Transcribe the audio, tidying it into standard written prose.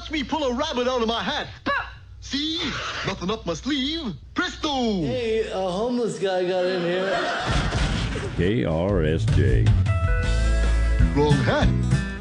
watch me pull a rabbit out of my hat. See? Nothing up my sleeve. Presto! Hey, a homeless guy got in here. KRSJ. Wrong hat.